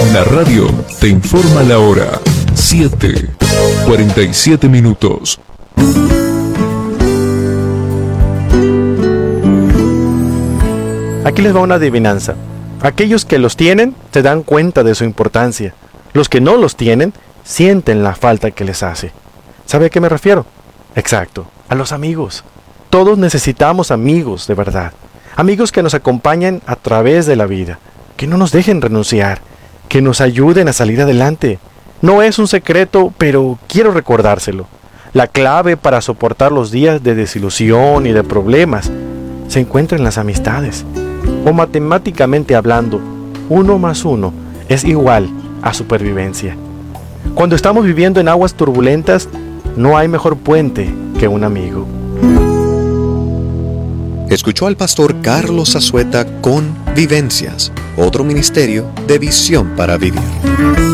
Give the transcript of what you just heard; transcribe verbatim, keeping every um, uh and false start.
La radio te informa la hora. siete, cuarenta y siete minutos. Aquí les va una adivinanza. Aquellos que los tienen se dan cuenta de su importancia. Los que no los tienen sienten la falta que les hace. ¿Sabe a qué me refiero? Exacto, a los amigos. Todos necesitamos amigos de verdad. Amigos que nos acompañen a través de la vida, que no nos dejen renunciar, que nos ayuden a salir adelante. No es un secreto, pero quiero recordárselo. La clave para soportar los días de desilusión y de problemas se encuentra en las amistades. O matemáticamente hablando, uno más uno es igual a supervivencia. Cuando estamos viviendo en aguas turbulentas, no hay mejor puente que un amigo. Escuchó al pastor Carlos Azueta con Vivencias, otro ministerio de Visión para Vivir.